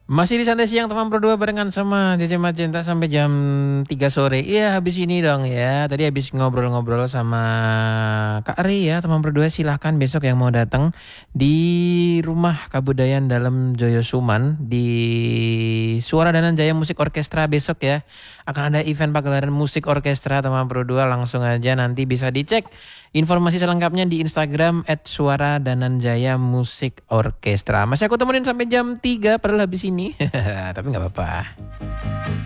Masih di santai siang teman berdua barengan sama Cece Magenta sampai jam 3 sore. Iya habis ini dong ya. Tadi habis ngobrol-ngobrol sama Kak Ri ya teman berdua, silahkan besok yang mau datang di Rumah Kabudayan Dalam Joyosuman di Suara Dananjaya Musik Orkestra besok ya. Akan ada event pagelaran musik orkestra teman berdua, langsung aja nanti bisa dicek informasi selengkapnya di Instagram @suara-dananjaya musik orkestra. Masih aku temenin sampai jam 3 padahal habis ini. Tapi nggak apa-apa.